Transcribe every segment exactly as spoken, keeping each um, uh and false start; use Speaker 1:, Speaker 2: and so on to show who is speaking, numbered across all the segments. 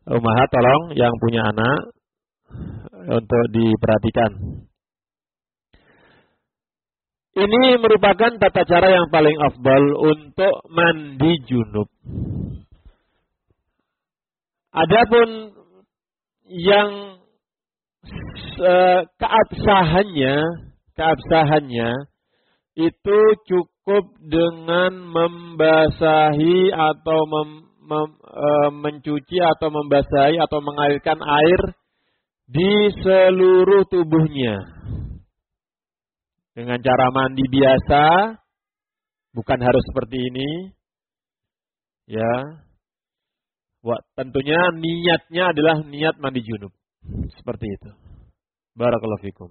Speaker 1: Ummahat tolong yang punya anak untuk diperhatikan. Ini merupakan tata cara yang paling afdal untuk mandi junub. Adapun yang uh, keabsahannya, keabsahannya itu cukup dengan membasahi atau mem, mem, uh, mencuci atau membasahi atau mengalirkan air di seluruh tubuhnya. Dengan cara mandi biasa, bukan harus seperti ini. Ya. Wah, tentunya niatnya adalah niat mandi junub. Seperti itu. Barakallahu fikum.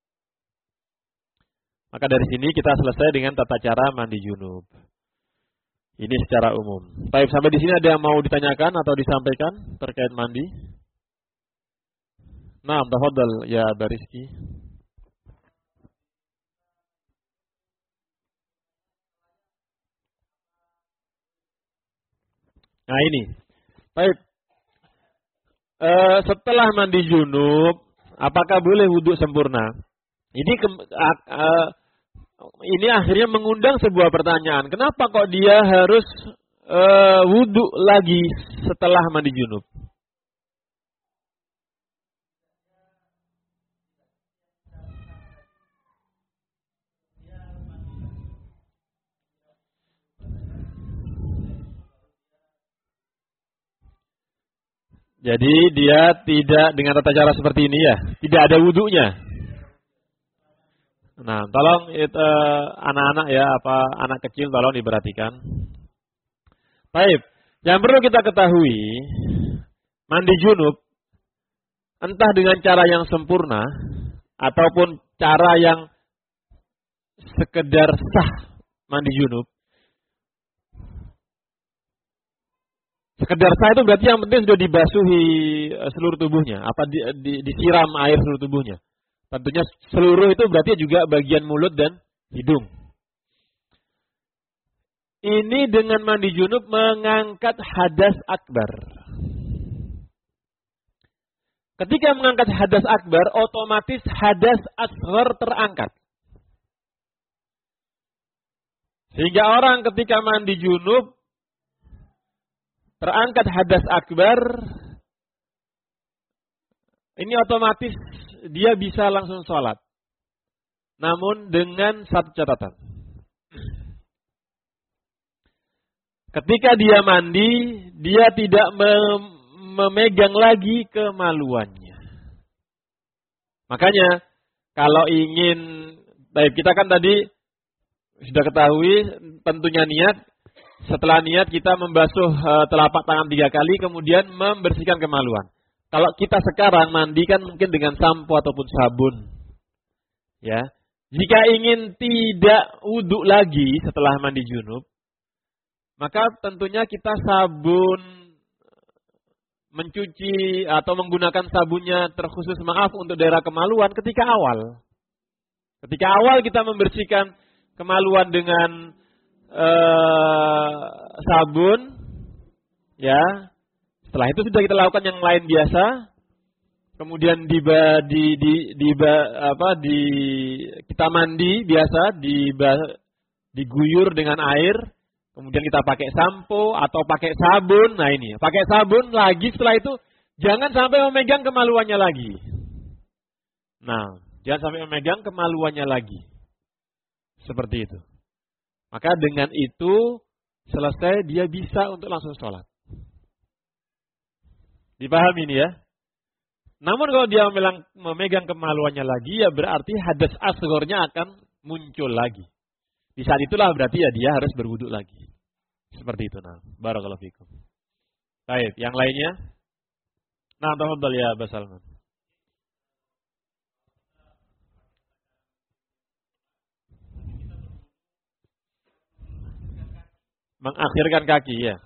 Speaker 1: Maka dari sini kita selesai dengan tata cara mandi junub. Ini secara umum. Baik, sampai di sini ada yang mau ditanyakan atau disampaikan terkait mandi? Nah, tafadhal ya Bariski. Nah ini. Baik. E, setelah mandi junub, apakah boleh wudhu sempurna? Ini ke, a, a, ini akhirnya mengundang sebuah pertanyaan. Kenapa kok dia harus e, wudhu lagi setelah mandi junub? Jadi dia tidak dengan tata cara seperti ini ya, tidak ada wudhunya. Nah, tolong itu, anak-anak ya, apa anak kecil tolong diperhatikan. Baik, yang perlu kita ketahui, mandi junub entah dengan cara yang sempurna ataupun cara yang sekedar sah mandi junub. Sekedar sah itu berarti yang penting sudah dibasuhi seluruh tubuhnya, apa di, di, disiram air seluruh tubuhnya. Tentunya seluruh itu berarti juga bagian mulut dan hidung. Ini dengan mandi junub mengangkat hadas akbar. Ketika mengangkat hadas akbar, otomatis hadas asghar terangkat. Sehingga orang ketika mandi junub terangkat hadas akbar, ini otomatis dia bisa langsung sholat. Namun dengan satu catatan. Ketika dia mandi, dia tidak mem- memegang lagi kemaluannya. Makanya, kalau ingin, baik kita kan tadi sudah ketahui tentunya niat. Setelah niat kita membasuh uh, telapak tangan tiga kali, kemudian membersihkan kemaluan. Kalau kita sekarang mandi kan mungkin dengan sampo ataupun sabun. Ya, jika ingin tidak wudhu lagi setelah mandi junub, maka tentunya kita sabun mencuci atau menggunakan sabunnya terkhusus maaf untuk daerah kemaluan ketika awal. Ketika awal kita membersihkan kemaluan dengan Uh, sabun, ya. Setelah itu sudah kita lakukan yang lain biasa. Kemudian di di di, di apa di kita mandi biasa, di diguyur dengan air. Kemudian kita pakai sampo atau pakai sabun. Nah ini, pakai sabun lagi. Setelah itu jangan sampai memegang kemaluannya lagi. Nah, jangan sampai memegang kemaluannya lagi. Seperti itu. Maka dengan itu selesai dia bisa untuk langsung sholat. Dipahami ini ya? Namun kalau dia memegang kemaluannya lagi, ya berarti hadas asghornya akan muncul lagi. Di saat itulah berarti ya dia harus berwudu lagi. Seperti itu. Nah, barakallahu fikum. Baik, yang lainnya? Nah, tafadhal ya Abah Salman. Mengakhirkan kaki ya.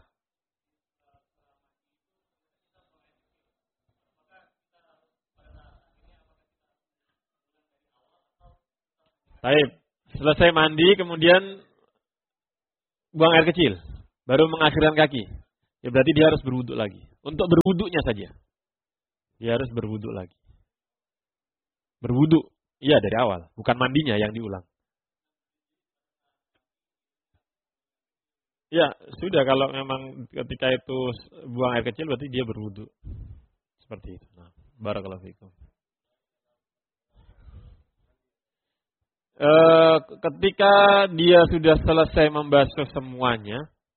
Speaker 1: Baik, selesai mandi kemudian buang air kecil, baru mengakhirkan kaki. Ya berarti dia harus berwudu lagi. Untuk berwudunya saja. Dia harus berwudu lagi. Berwudu, iya dari awal. Bukan mandinya yang diulang. Ya, sudah kalau memang ketika itu buang air kecil berarti dia berwudu. Seperti itu. Nah, barakallahu fikum. E, ketika dia sudah selesai membasuh semuanya,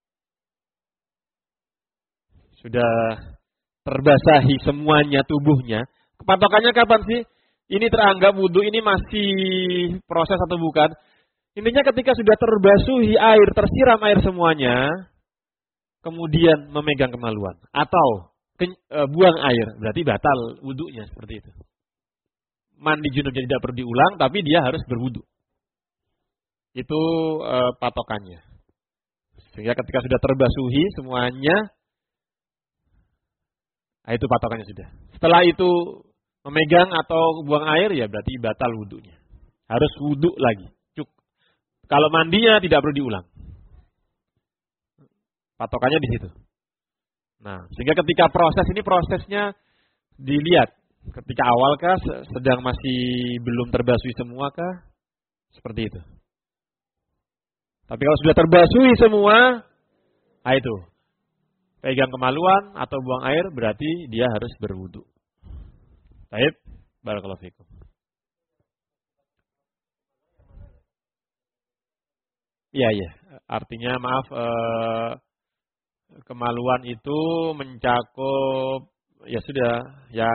Speaker 1: sudah terbasahi semuanya tubuhnya, patokannya kapan sih? Ini teranggap wudu ini masih proses atau bukan? Intinya ketika sudah terbasuhi air, tersiram air semuanya, kemudian memegang kemaluan atau ke, e, buang air, berarti batal wudunya seperti itu. Mandi junubnya tidak perlu diulang, tapi dia harus berwudu. Itu e, patokannya. Sehingga ketika sudah terbasuhi semuanya, nah itu patokannya sudah. Setelah itu memegang atau buang air, ya berarti batal wudunya. Harus wudu lagi. Kalau mandinya tidak perlu diulang. Patokannya di situ. Nah, sehingga ketika proses ini prosesnya dilihat. Ketika awalkah sedang masih belum terbasuhi semuakah? Seperti itu. Tapi kalau sudah terbasuhi semua, nah itu. Pegang kemaluan atau buang air berarti dia harus berwudu. Baik, barakallahu fikum. Iya, iya. Artinya maaf, eh, kemaluan itu mencakup, ya sudah, ya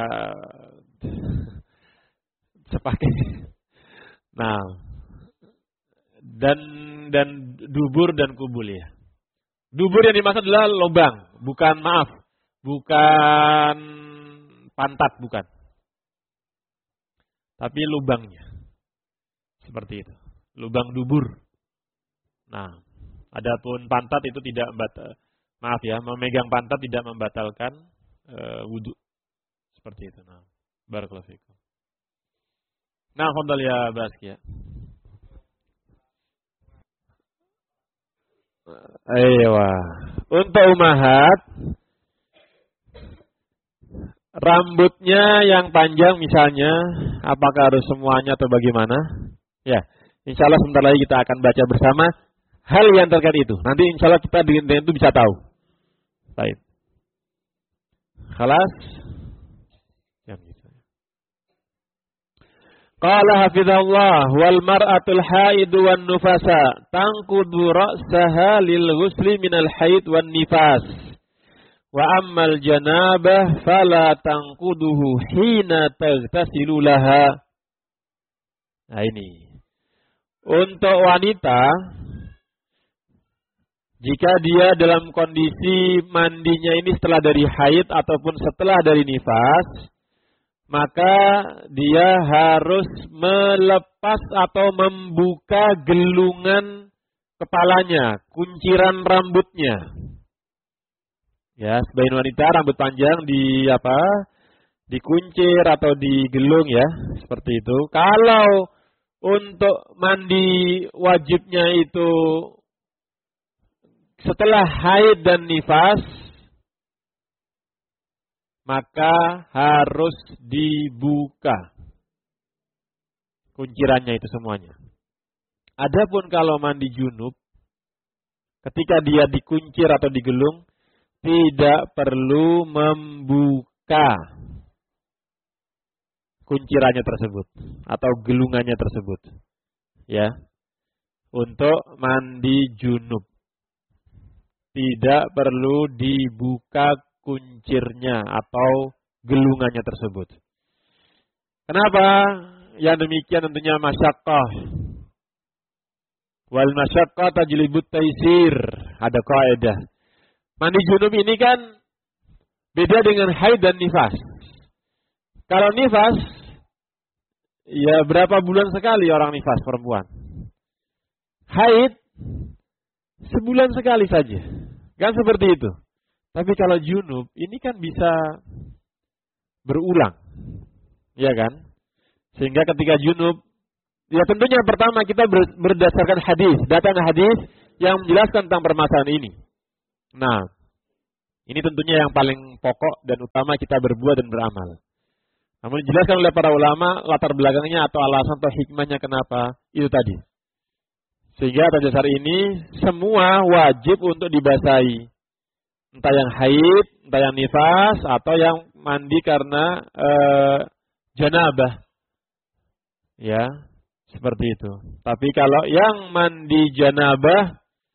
Speaker 1: sepakai. Nah, dan dan dubur dan kubul ya. Dubur yang dimaksud adalah lubang, bukan maaf, bukan pantat, bukan. Tapi lubangnya. Seperti itu. Lubang dubur. Nah, adapun pantat itu tidak membatal, maaf ya, memegang pantat tidak membatalkan e, wudu. Seperti itu. Nah, barakallahu fikum. Nah, fadhal ya Baskia. Aywa. Untuk umahat, rambutnya yang panjang misalnya, apakah harus semuanya atau bagaimana? Ya, insya Allah sebentar lagi kita akan baca bersama hal yang terkait itu. Nanti insya Allah kita dengan itu bisa tahu. Baik. Khalas. Qala hafizallah wal mar'atul haid wan nufasa tanqudu ra'saha lil ghusli minal haid wan nifas. Wa ammal janabah fala tanquduhu hina taghtasilu laha. Nah ini. Untuk wanita, jika dia dalam kondisi mandinya ini setelah dari haid ataupun setelah dari nifas, maka dia harus melepas atau membuka gelungan kepalanya, kunciran rambutnya. Ya, sebagian wanita rambut panjang di apa? Dikuncir atau digelung ya, seperti itu. Kalau untuk mandi wajibnya itu setelah haid dan nifas, maka harus dibuka kuncirannya itu semuanya. Adapun kalau mandi junub, ketika dia dikuncir atau digelung, tidak perlu membuka kuncirannya tersebut atau gelungannya tersebut. Ya. Untuk mandi junub tidak perlu dibuka kuncirnya atau gelungannya tersebut. Kenapa? Yang demikian tentunya masyaqqah. Wal masyaqqah tajlibut taisir. Ada kaidah. Mandi junub ini kan beda dengan haid dan nifas. Kalau nifas, ya berapa bulan sekali orang nifas perempuan. Haid, sebulan sekali saja. Kan seperti itu. Tapi kalau junub, ini kan bisa berulang. Ya kan? Sehingga ketika junub, ya tentunya pertama kita berdasarkan hadis. Datang hadis yang menjelaskan tentang permasalahan ini. Nah, Ini tentunya yang paling pokok dan utama kita berbuat dan beramal. Namun dijelaskan oleh para ulama latar belakangnya atau alasan atau hikmahnya kenapa itu tadi. Sehingga atas dasar ini semua wajib untuk dibasahi. Entah yang haid, entah yang nifas, atau yang mandi karena e, janabah. Ya, seperti itu. Tapi kalau yang mandi janabah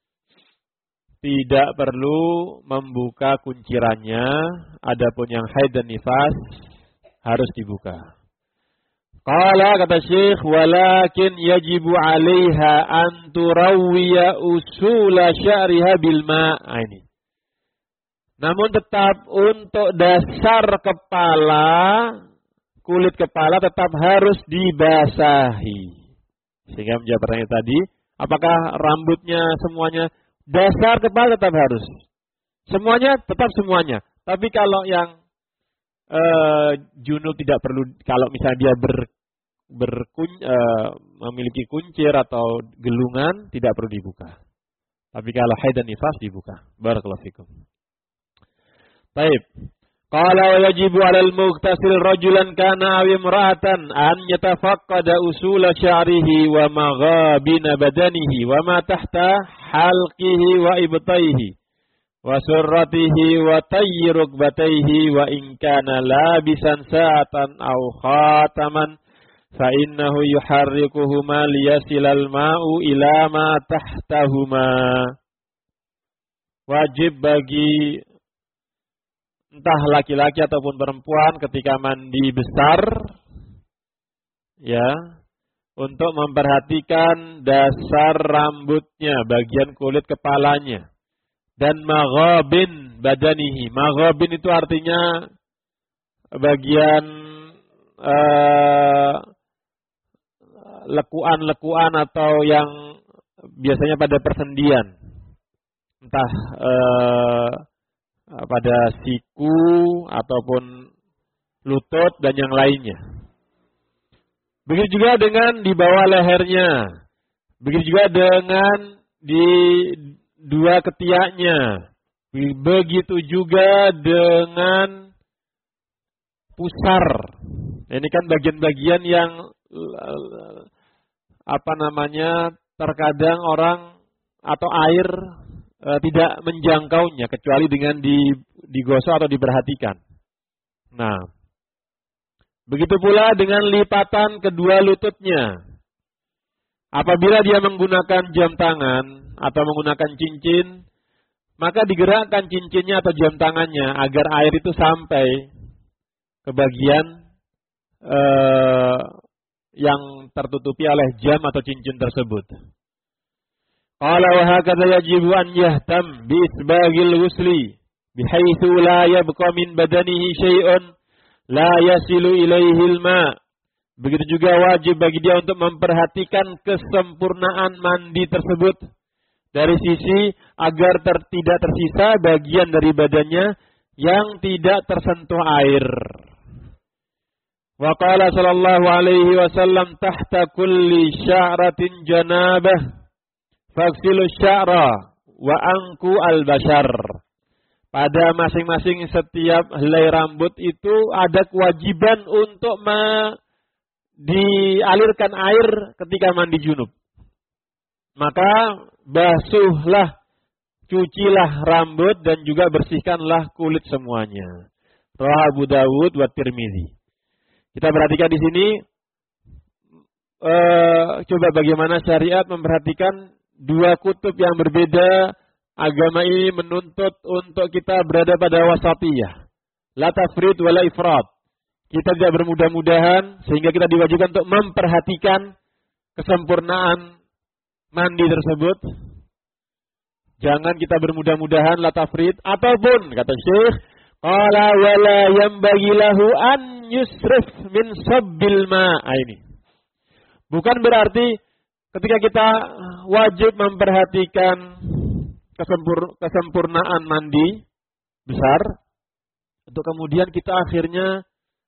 Speaker 1: tidak perlu membuka kuncirannya, adapun yang haid dan nifas harus dibuka. Qala kata Syekh, walakin yajibu 'alaiha an turawwiya usula sya'riha bil ma'. Ini. Namun tetap untuk dasar kepala, kulit kepala tetap harus dibasahi. Sehingga menjawab pertanyaan tadi, apakah rambutnya semuanya? Dasar kepala tetap harus. Semuanya tetap semuanya. Tapi kalau yang uh, junub tidak perlu, kalau misalnya dia ber, berkun, uh, memiliki kuncir atau gelungan, tidak perlu dibuka. Tapi kalau haid dan nifas dibuka. Barakallahu fikum. Baik. Qala wa yajibu 'alal mughtasil rajulan kana aw imra'atan an yatafaqqada usula sya'rihi wa maghabina badanihi wa ma tahta halqihi wa ibtaihi wa surratihi wa tayyi rukbatayhi wa in kana labisan sa'atan aw khataman fa innahu yuharrikuhuma liyasilal ma'u ila ma tahtahuma. Wajib bagi entah laki-laki ataupun perempuan ketika mandi besar, ya, untuk memperhatikan dasar rambutnya, bagian kulit kepalanya, dan maghabin badanihi. Maghabin itu artinya bagian uh, lekuan-lekuan atau yang biasanya pada persendian, entah uh, pada siku ataupun lutut dan yang lainnya. Begitu juga dengan di bawah lehernya. Begitu juga dengan di dua ketiaknya. Begitu juga dengan pusar. Ini kan bagian-bagian yang apa namanya terkadang orang atau air E, tidak menjangkaunya kecuali dengan di, digosok atau diperhatikan. Nah, begitu pula dengan lipatan kedua lututnya. Apabila dia menggunakan jam tangan atau menggunakan cincin, maka digerakkan cincinnya atau jam tangannya agar air itu sampai ke bagian e, yang tertutupi oleh jam atau cincin tersebut. Qala wa hakadha yajibu an yahtam bi isbaghil ghusli bihaitsu la yabqa min badanihi syai'un la yasilu ilaihi al-ma. Begitu juga wajib bagi dia untuk memperhatikan kesempurnaan mandi tersebut dari sisi agar ter, tidak tersisa bagian dari badannya yang tidak tersentuh air. Wa qala sallallahu alaihi wasallam tahta kulli sya'ratin janabah faksilu sya'ra wa angku al-bashar. Pada masing-masing setiap helai rambut itu ada kewajiban untuk me- dialirkan air ketika mandi junub. Maka basuhlah, cucilah rambut dan juga bersihkanlah kulit semuanya. Rawahu Abu Dawud wa Tirmizi. Kita perhatikan di sini uh, coba bagaimana syariat memperhatikan dua kutub yang berbeda. Agama ini menuntut untuk kita berada pada wasatiyah. La tafrid wa la ifrat. Kita tidak bermudah-mudahan sehingga kita diwajibkan untuk memperhatikan kesempurnaan mandi tersebut. Jangan kita bermudah-mudahan la tafrid ataupun kata Syekh qala wala yanbaghi lahu an yusrif min sabbil ma. Ini bukan berarti ketika kita wajib memperhatikan kesempur, kesempurnaan mandi besar, untuk kemudian kita akhirnya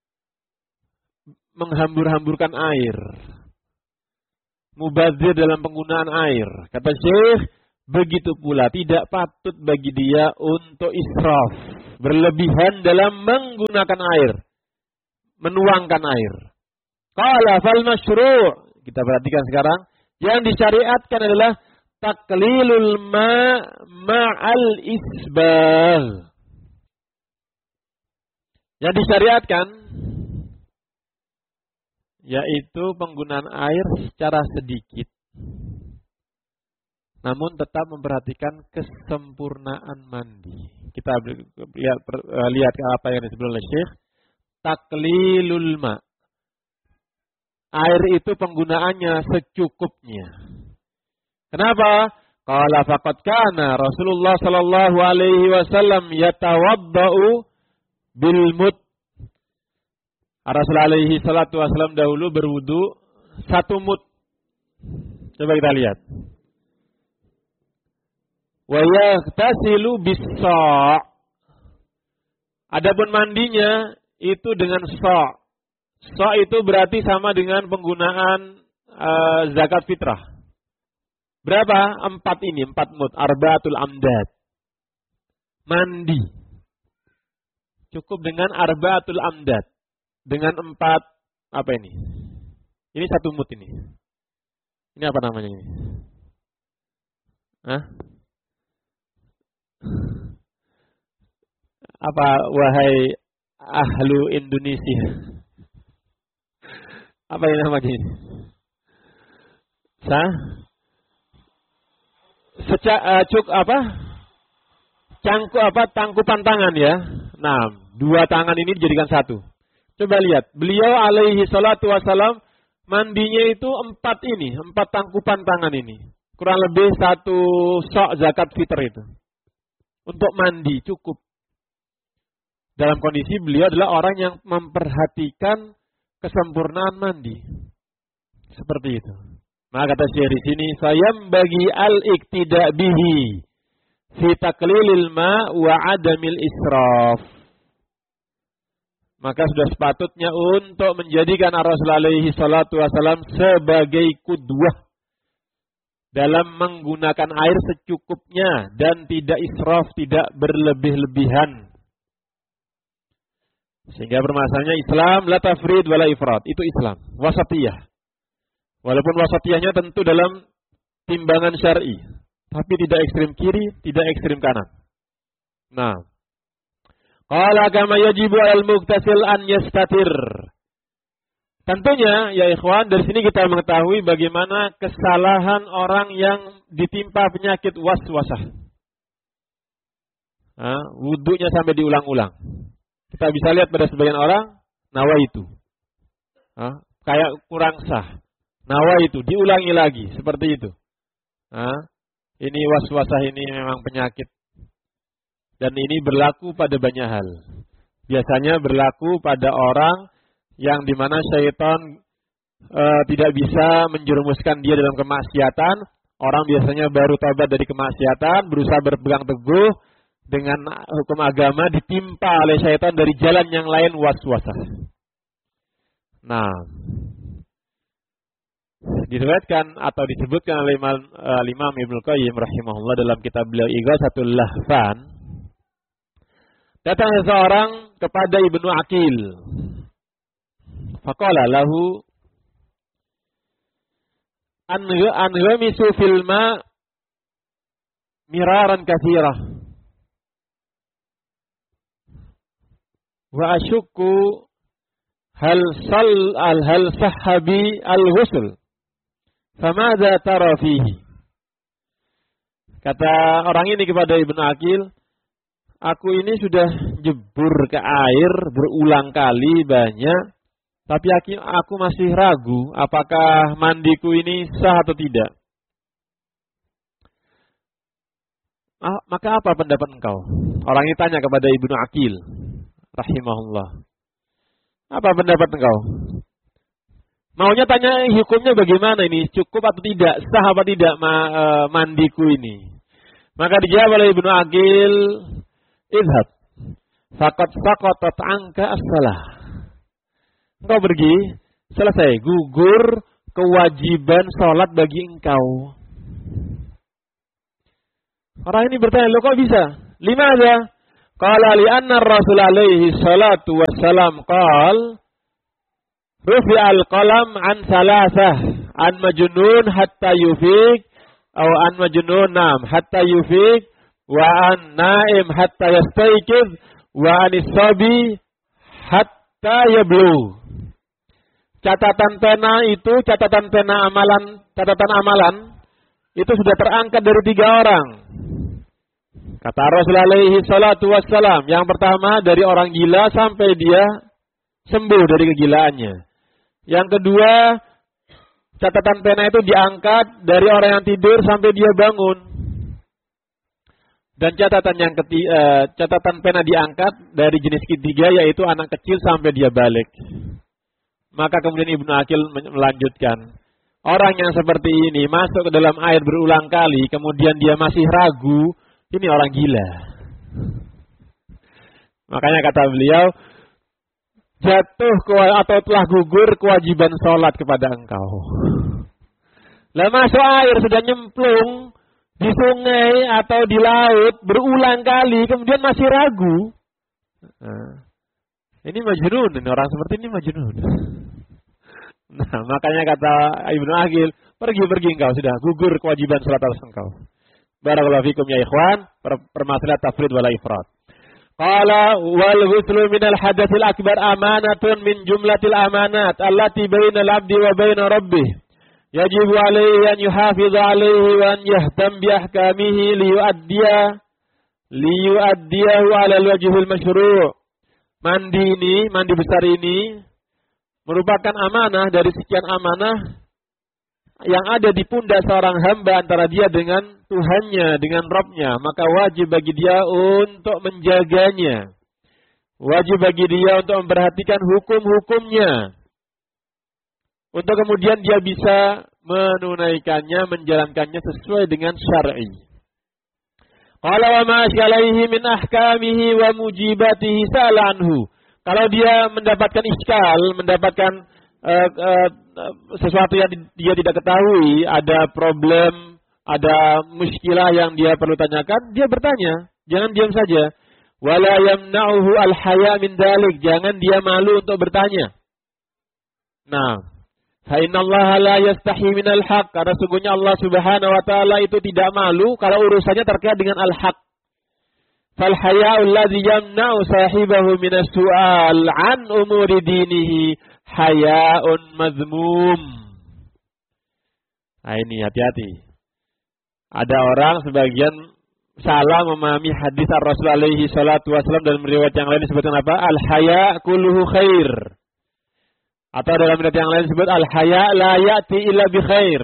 Speaker 1: menghambur-hamburkan air. Mubazir dalam penggunaan air. Kata Syekh, begitu pula tidak patut bagi dia untuk israf, berlebihan dalam menggunakan air, menuangkan air. Qala fal masyru', kita perhatikan sekarang, yang disyariatkan adalah taklilul ma ma'al isbal. Yang disyariatkan yaitu penggunaan air secara sedikit, namun tetap memperhatikan kesempurnaan mandi. Kita lihat, lihat apa yang disebut oleh Syekh, taklilul ma. Air itu penggunaannya secukupnya. Kenapa? Qala faqad kana Rasulullah sallallahu alaihi wasallam yatawaddau bil mud. Rasul alaihi salatu wasallam dahulu berwudu satu mud. Coba kita lihat. Wa yaghtasilu bis-sa'. Adapun mandinya itu dengan sa'. Sa' itu berarti sama dengan penggunaan uh, zakat fitrah. Berapa? Empat ini, empat mud, arba'atul amdad. Mandi. Cukup dengan arba'atul amdad. Dengan empat, apa ini? Ini satu mud ini. Ini apa namanya ini? Hah? Apa wahai ahlu Indonesia? Apa yang namanya ini? Sah? Secak uh, cuk apa? Cangku apa? Tangkupan tangan ya. Nah, dua tangan ini dijadikan satu. Coba lihat, beliau alaihi salatu wasalam mandinya itu empat ini, empat tangkupan tangan ini. Kurang lebih satu sok zakat fitr itu. Untuk mandi cukup. Dalam kondisi beliau adalah orang yang memperhatikan kesempurnaan mandi. Seperti itu. Maka kata Syekh di sini, sayam bagi al-iktida bihi fi taklilil ma wa adamil israf. Maka sudah sepatutnya untuk menjadikan Rasulullah alaihi salatu wasallam sebagai qudwah dalam menggunakan air secukupnya dan tidak israf, tidak berlebih-lebihan. Sehingga permasalahannya Islam la tafrid wala ifrat, itu Islam, wasatiyah. Walaupun wasatiyahnya tentu dalam timbangan syar'i, tapi tidak ekstrem kiri, tidak ekstrem kanan. Nah, qala kama yajibu al-mughtasil an yastatir. Tentunya ya ikhwan, dari sini kita mengetahui bagaimana kesalahan orang yang ditimpa penyakit waswasah. Nah, wudunya sampai diulang-ulang. Kita bisa lihat pada sebagian orang, nawa itu. Nah, kayak kurang sah. Nawa itu diulangi lagi seperti itu. Nah, ini waswasah ini memang penyakit. Dan ini berlaku pada banyak hal. Biasanya berlaku pada orang yang dimana syaitan e, tidak bisa menjerumuskan dia dalam kemaksiatan. Orang biasanya baru tobat dari kemaksiatan, berusaha berpegang teguh dengan hukum agama, ditimpa oleh syaitan dari jalan yang lain, waswasah. Nah, diriwayatkan atau disebutkan oleh Imam, uh, Imam Ibnu Qayyim rahimahullah dalam kitab beliau Ighatsatul Lahfan. Datang seseorang kepada Ibnu Aqil. Faqala lahu an ghamisu fil ma miraran katsira. Wa asyukku hal sal al hal sahabi al-ghusl. Famadza tara fihi? Kata orang ini kepada Ibnu Aqil, aku ini sudah jebur ke air berulang kali banyak, tapi aku masih ragu apakah mandiku ini sah atau tidak. Ah, maka apa pendapat engkau? Orang ini tanya kepada Ibnu Aqil rahimahullah. Apa pendapat engkau? Maunya tanya hukumnya bagaimana ini, cukup atau tidak, sah apa tidak ma, e, mandiku ini. Maka dijawab oleh Ibnu Aqil, idhab, faqad saqatat anka as-salah. Engkau pergi, selesai, gugur kewajiban sholat bagi engkau. Orang ini bertanya, "Loh kok bisa?" Limadha? Qala li'anna Rasul alaihi salatu wassalam qala rufi'al qalam an salasah, an majnun hatta yufiq, atau an majnun nam hatta yufiq, wa an naim hatta yastayqiz, wa an isabi hatta yablu. Catatan pena itu, catatan pena amalan, catatan amalan itu sudah terangkat dari tiga orang. Kata Rasulullah alaihi salatu wassalam, yang pertama dari orang gila sampai dia sembuh dari kegilaannya. Yang kedua, catatan pena itu diangkat dari orang yang tidur sampai dia bangun. Dan catatan yang ketiga, eh, catatan pena diangkat dari jenis ketiga, yaitu anak kecil sampai dia balik. Maka kemudian Ibnu Aqil melanjutkan, orang yang seperti ini masuk ke dalam air berulang kali, kemudian dia masih ragu, ini orang gila. Makanya kata beliau, jatuh atau telah gugur kewajiban sholat kepada engkau. Lah masuk air sudah nyemplung di sungai atau di laut berulang kali, kemudian masih ragu. Nah, ini majnun, ini orang seperti ini majnun. Nah, makanya kata Ibnu Aqil, pergi-pergi engkau, sudah gugur kewajiban sholat atas engkau. Barakallahu fikum ya ikhwan, permasalahan tafrid wala ifrat. Qala wal ghuslu minal hadatsil akbar amanatun min jumlatil amanat allati bainal abdi wa baina rabbih. Yajibu alaihi an yuhafiza alaihi wa an yahtam bi ahkamihi liyuaddiya liyuaddiyahu ala al-wajhil masyru'. Mandi ini, mandi besar ini merupakan amanah dari sekian amanah yang ada di pundak seorang hamba antara dia dengan Tuhannya, dengan Rabb-nya. Maka wajib bagi dia untuk menjaganya. Wajib bagi dia untuk memperhatikan hukum-hukumnya. Untuk kemudian dia bisa menunaikannya, menjalankannya sesuai dengan syar'i. Qala wa ma syalaihi min ahkamihi wa mujibatihi sa'ala anhu. Kalau dia mendapatkan iskal, mendapatkan uh, uh, sesuatu yang dia tidak ketahui, ada problem, ada muskilah yang dia perlu tanyakan, dia bertanya, jangan diam saja. Wala yamna'uhu al-haya min dalik, jangan dia malu untuk bertanya. Nah, fa innallaha la yastahi minal haq, karena sungguhnya Allah Subhanahu wa taala itu tidak malu kalau urusannya terkait dengan al-haq. Fal haya'ul ladzi yamna'u sahibahu minas su'al an umuri dinihi haya'un mazmum. Nah ini hati-hati. Ada orang sebagian salah memahami hadis Rasul alaihi salatu wasallam dalam riwayat yang lain disebutkan apa? Al-haya' kulluhu khair. Atau dalam riwayat yang lain disebut al-haya' la ya'ti illa bi khair.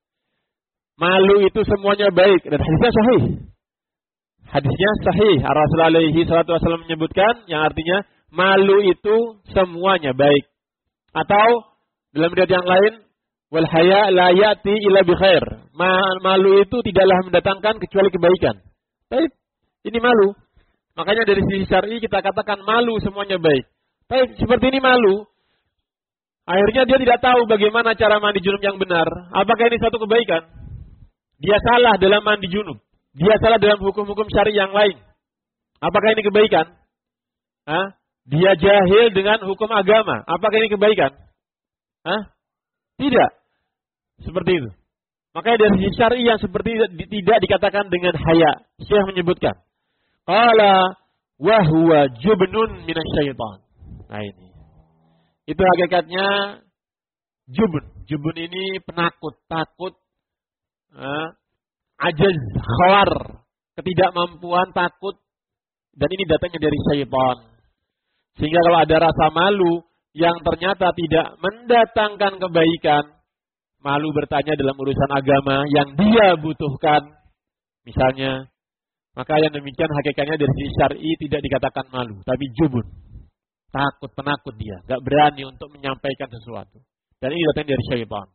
Speaker 1: Malu itu semuanya baik. Dan hadisnya sahih. Hadisnya sahih. Rasul alaihi salatu wasallam menyebutkan yang artinya malu itu semuanya baik. Atau dalam riwayat yang lain, wal haya la ya'ti illa bi khair. Malu itu tidaklah mendatangkan kecuali kebaikan. Baik, ini malu. Makanya dari sisi syar'i kita katakan malu semuanya baik. Baik, seperti ini malu. Akhirnya dia tidak tahu bagaimana cara mandi junub yang benar. Apakah ini satu kebaikan? Dia salah dalam mandi junub. Dia salah dalam hukum-hukum syar'i yang lain. Apakah ini kebaikan? Hah? Dia jahil dengan hukum agama. Apakah ini kebaikan? Hah? Tidak. Seperti itu. Makanya dari sisi syar'i yang seperti itu tidak dikatakan dengan haya. Syekh menyebutkan. Qala wa huwa jubnun minasyaitan. Nah ini. Itu hakikatnya jubun. Jubun ini penakut, takut, eh, ajaz, khawar, ketidakmampuan, takut. Dan ini datangnya dari syaitan. Sehingga kalau ada rasa malu yang ternyata tidak mendatangkan kebaikan, malu bertanya dalam urusan agama yang dia butuhkan, misalnya, maka yang demikian hakikatnya dari sisi syar'i tidak dikatakan malu, tapi jubun. Takut, penakut dia, gak berani untuk menyampaikan sesuatu. Dan ini datang dari syaitan.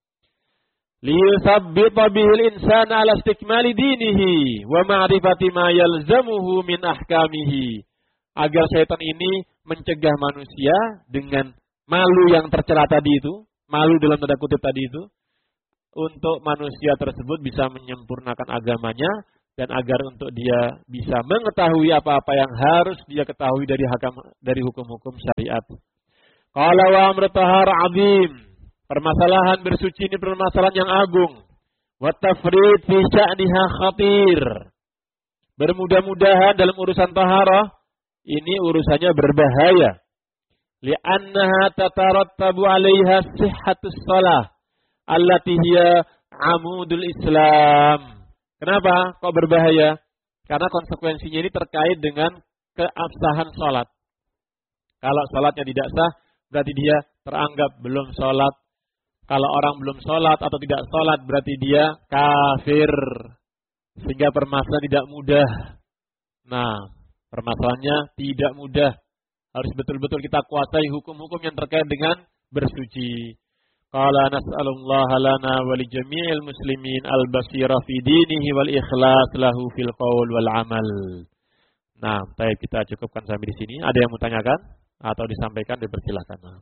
Speaker 1: Liyuthabbita bihil insana ala istikmali dinihi wa ma'rifati ma yalzamuhu min ahkamihi. Agar syaitan ini mencegah manusia dengan malu yang tercela tadi itu, malu dalam tanda kutip tadi itu, untuk manusia tersebut bisa menyempurnakan agamanya dan agar untuk dia bisa mengetahui apa-apa yang harus dia ketahui dari hakam dari hukum-hukum syariat. Qala wa amru tahar azim. Permasalahan bersuci ini permasalahan yang agung. Wa tafrid fi sya'niha khatir. Bermudah-mudahan dalam urusan taharah ini urusannya berbahaya. Li'annaha tatarattabu 'alaiha sihhatus shalah allati hiya 'amudul Islam. Kenapa kok berbahaya? Karena konsekuensinya ini terkait dengan keabsahan salat. Kalau salatnya tidak sah, berarti dia teranggap belum salat. Kalau orang belum salat atau tidak salat, berarti dia kafir. Sehingga permasalahan tidak mudah. Nah, permasalahannya tidak mudah. Harus betul-betul kita kuasai hukum-hukum yang terkait dengan bersuci. Qala nas'alullaha lana wa li jami'il muslimin al-basira fi dinihi wal ikhlas lahu fil qaul wal amal. Nah, baik, kita cukupkan sampai di sini. Ada yang mau tanyakan atau disampaikan, dipersilakan.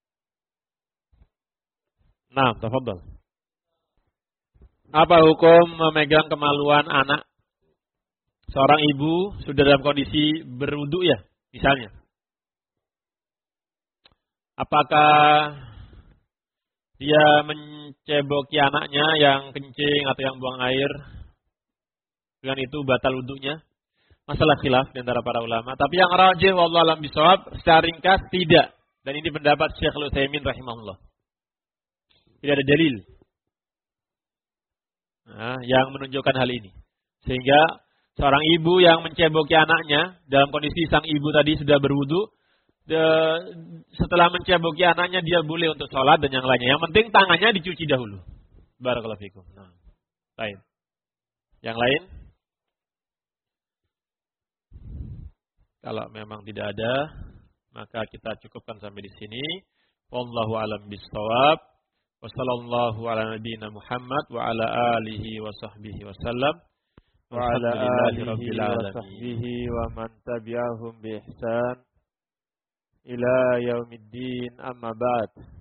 Speaker 1: Nah, tafadhol. Apa hukum memegang kemaluan anak? Seorang ibu sudah dalam kondisi berwudu ya, misalnya. Apakah dia menceboki anaknya yang kencing atau yang buang air? Dengan itu batal wudunya? Masalah khilaf di antara para ulama. Tapi yang rajih wallahu a'lam bishawab, secara ringkas tidak. Dan ini pendapat Syekh Al-Utsaimin rahimahullah. Tidak ada dalil nah, yang menunjukkan hal ini. Sehingga seorang ibu yang menceboki anaknya dalam kondisi sang ibu tadi sudah berwudu, de, setelah menceboki anaknya dia boleh untuk sholat dan yang lainnya. Yang penting tangannya dicuci dahulu. Barakallahu fikum. Nah, baik. Yang lain? Kalau memang tidak ada, maka kita cukupkan sampai di sini. Wallahu a'lam bishawab. Wassallallahu ala nabiyyina Muhammad wa ala alihi wa sahbihi wasallam. Wa ala alihi wa sahbihi wa man tabi'ahum bi ihsan ila yaumiddin, amma ba'd.